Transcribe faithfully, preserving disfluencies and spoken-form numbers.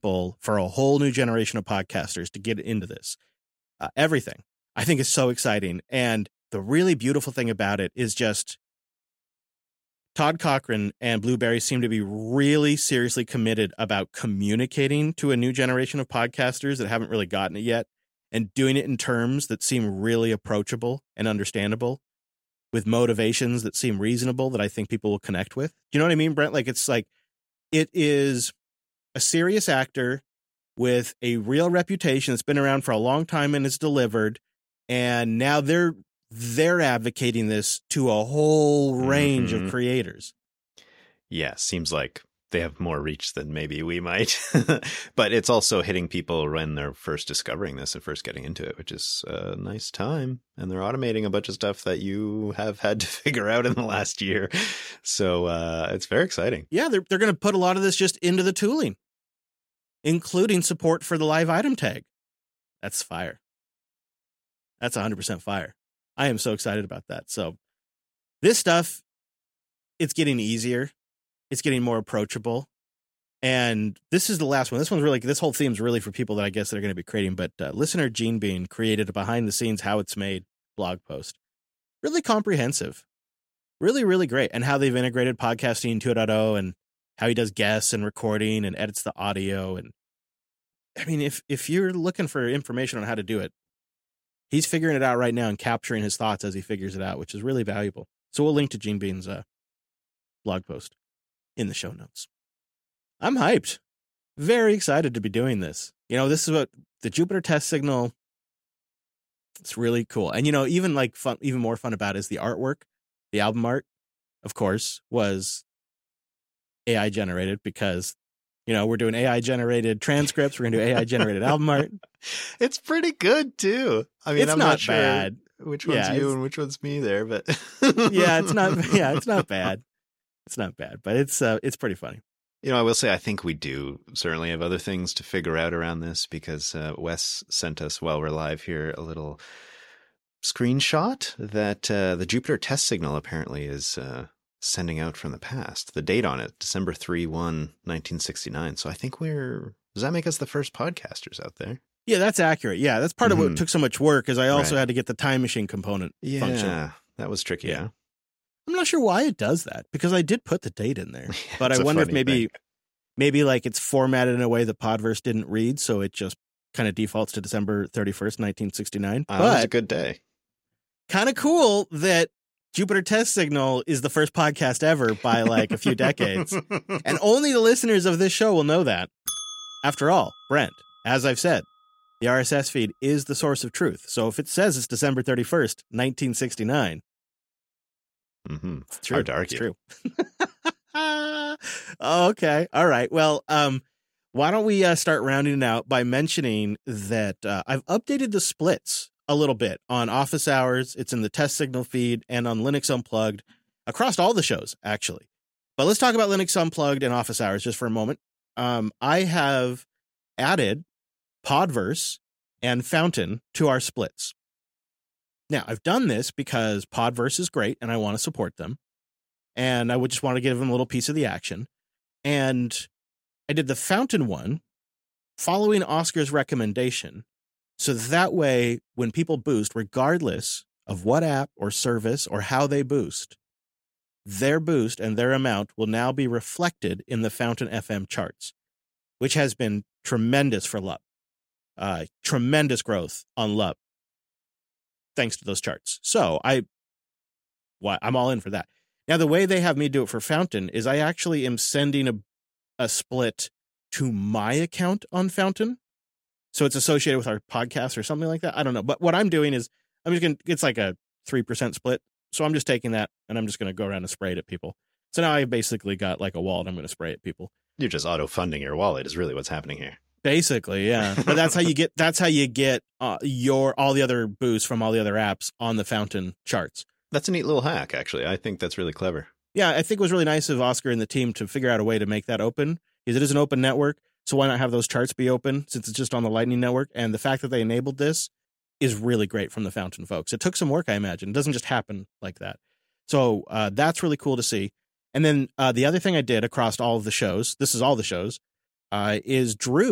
people for a whole new generation of podcasters to get into this. Uh, everything I think is so exciting. And the really beautiful thing about it is just Todd Cochran and Blueberry seem to be really seriously committed about communicating to a new generation of podcasters that haven't really gotten it yet, and doing it in terms that seem really approachable and understandable, with motivations that seem reasonable that I think people will connect with. Do you know what I mean, Brent? Like, it's like, it is a serious actor with a real reputation that's been around for a long time and has delivered. And now they're they're advocating this to a whole range mm-hmm. of creators. Yeah, seems like they have more reach than maybe we might. But it's also hitting people when they're first discovering this and first getting into it, which is a nice time. And they're automating a bunch of stuff that you have had to figure out in the last year. So uh, it's very exciting. Yeah, they're, they're going to put a lot of this just into the tooling, including support for the live item tag. That's fire. That's one hundred percent fire. I am so excited about that. So this stuff, it's getting easier. It's getting more approachable. And this is the last one. This one's really, this whole theme's really for people that I guess that are going to be creating. But uh, listener Gene Bean created a behind the scenes how it's made blog post. Really comprehensive. Really, really great. And how they've integrated podcasting two point oh and how he does guests and recording and edits the audio. And I mean, if if you're looking for information on how to do it, he's figuring it out right now and capturing his thoughts as he figures it out, which is really valuable. So we'll link to Gene Bean's uh, blog post in the show notes. I'm hyped. Very excited to be doing this. You know, this is what the Jupiter Test Signal, it's really cool. And, you know, even like fun, even more fun about it is the artwork. The album art, of course, was A I generated because, you know, we're doing A I generated transcripts. We're going to do A I generated album art. It's pretty good, too. I mean, it's I'm not, not sure bad. Which one's yeah, you and which one's me there, but yeah, it's not. Yeah, it's not bad. It's not bad, but it's uh, it's pretty funny. You know, I will say I think we do certainly have other things to figure out around this because uh, Wes sent us while we're live here a little screenshot that uh, the Jupiter Test Signal apparently is uh, sending out from the past. The date on it, December thirty-first, nineteen sixty-nine. So I think we're, does that make us the first podcasters out there? Yeah, that's accurate. Yeah, that's part mm-hmm. of what took so much work is I also right. had to get the time machine component yeah, function. Yeah, that was tricky. Yeah. I'm not sure why it does that because I did put the date in there, but I wonder if maybe, thing. maybe like it's formatted in a way that Podverse didn't read. So it just kind of defaults to December thirty-first, nineteen sixty-nine. Uh, but that was a good day. Kind of cool that Jupiter Test Signal is the first podcast ever by like a few decades. And only the listeners of this show will know that. After all, Brent, as I've said, the R S S feed is the source of truth. So if it says it's December thirty-first, nineteen sixty-nine, mm-hmm. it's true. Hard to argue. It's true. Okay. All right. Well, um, why don't we uh, start rounding it out by mentioning that uh, I've updated the splits a little bit on Office Hours. It's in the Test Signal feed and on Linux Unplugged across all the shows, actually. But let's talk about Linux Unplugged and Office Hours just for a moment. Um, I have added Podverse and Fountain to our splits. Now, I've done this because Podverse is great and I want to support them. And I would just want to give them a little piece of the action. And I did the Fountain one following Oscar's recommendation. So that way, when people boost, regardless of what app or service or how they boost, their boost and their amount will now be reflected in the Fountain F M charts, which has been tremendous for L U P. Uh, tremendous growth on L U P, thanks to those charts. So I, well, I'm all in for that. Now, the way they have me do it for Fountain is I actually am sending a, a split to my account on Fountain. So it's associated with our podcast or something like that. I don't know. But what I'm doing is I'm just going to, it's like a three percent split. So I'm just taking that and I'm just going to go around and spray it at people. So now I basically got like a wallet I'm going to spray at people. You're just auto funding your wallet is really what's happening here. Basically, yeah. But that's how you get, that's how you get uh, your, all the other boosts from all the other apps on the Fountain charts. That's a neat little hack, actually. I think that's really clever. Yeah, I think it was really nice of Oscar and the team to figure out a way to make that open because it is an open network. So why not have those charts be open since it's just on the Lightning Network? And the fact that they enabled this is really great from the Fountain folks. It took some work, I imagine. It doesn't just happen like that. So uh, that's really cool to see. And then uh, the other thing I did across all of the shows, this is all the shows, uh, is Drew